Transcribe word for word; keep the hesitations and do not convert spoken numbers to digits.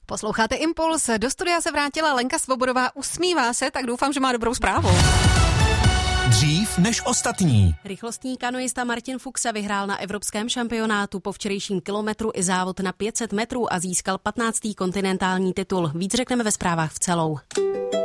Posloucháte Impuls, do studia se vrátila Lenka Svobodová, usmívá se, tak doufám, že má dobrou zprávu. Dřív než ostatní. Rychlostní kanoista Martin Fuxa vyhrál na evropském šampionátu po včerejším kilometru i závod na pět set metrů a získal patnáctý kontinentální titul. Víc řekneme ve zprávách v celou.